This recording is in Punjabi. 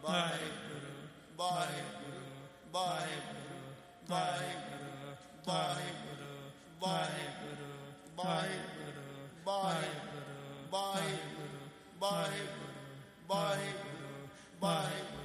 ਵਾਹਿਗੁਰੂ ਵਾਹਿਗੁਰੂ ਵਾਹਿਗੁਰੂ ਵਾਹਿਗੁਰੂ ਵਾਹਿਗੁਰੂ ਵਾਹਿਗੁਰੂ ਵਾਹਿਗੁਰੂ ਵਾਹਿਗੁਰੂ ਵਾਹਿਗੁਰੂ ਵਾਹਿਗੁਰੂ ਵਾਹਿਗੁਰੂ ਵਾਹਿਗੁਰੂ